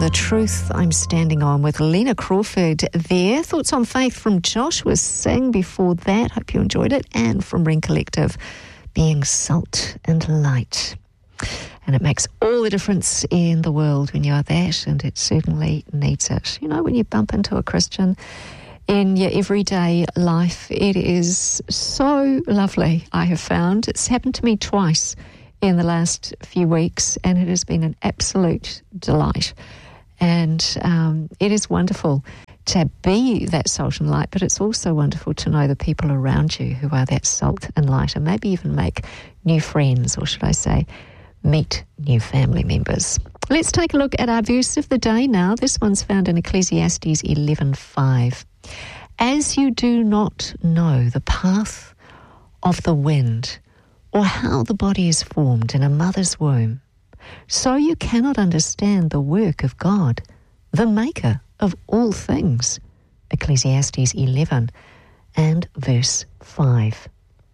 The Truth I'm Standing On with Lena Crawford there. Thoughts on Faith from Joshua Singh before that. Hope you enjoyed it. And from Ring Collective, Being Salt and Light. And it makes all the difference in the world when you are that, and it certainly needs it. You know, when you bump into a Christian in your everyday life, it is so lovely, I have found. It's happened to me twice in the last few weeks, and it has been an absolute delight. And it is wonderful to be that salt and light, but it's also wonderful to know the people around you who are that salt and light, and maybe even make new friends, or should I say, meet new family members. Let's take a look at our verse of the day now. This one's found in Ecclesiastes 11:5. As you do not know the path of the wind, or how the body is formed in a mother's womb, so you cannot understand the work of God, the maker of all things. Ecclesiastes 11 and verse 5.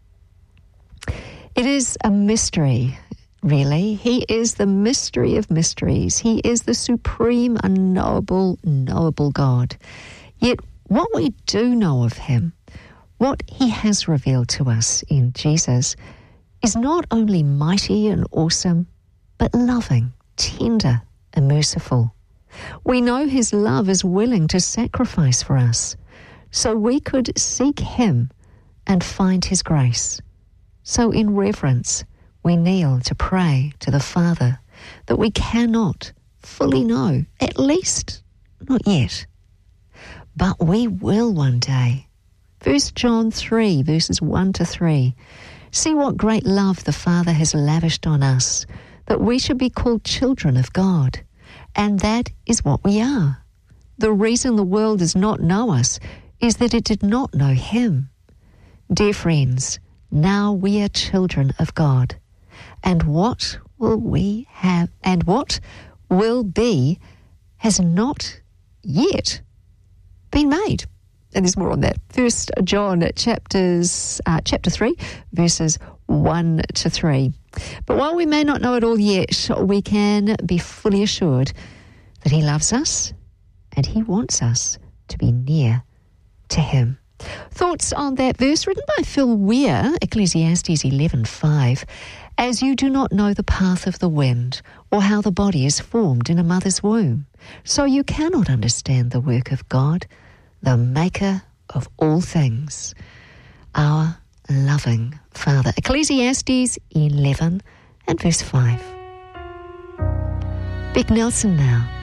It is a mystery, really. He is the mystery of mysteries. He is the supreme, unknowable, knowable God. Yet what we do know of him, what he has revealed to us in Jesus, is not only mighty and awesome, but loving, tender, and merciful. We know his love is willing to sacrifice for us, so we could seek him and find his grace. So in reverence, we kneel to pray to the Father that we cannot fully know, at least not yet. But we will one day. 1 John 3, verses 1 to 3. See what great love the Father has lavished on us, that we should be called children of God. And that is what we are. The reason the world does not know us is that it did not know him. Dear friends, now we are children of God. And what will we have, and what will be, has not yet been made. And there's more on that. 1 John chapter 3, verses 1 to 3. But while we may not know it all yet, we can be fully assured that he loves us and he wants us to be near to him. Thoughts on that verse written by Phil Weir, Ecclesiastes 11:5. As you do not know the path of the wind, or how the body is formed in a mother's womb, so you cannot understand the work of God, the maker of all things, our loving Father. Ecclesiastes 11 and verse 5. Beck Nelson now.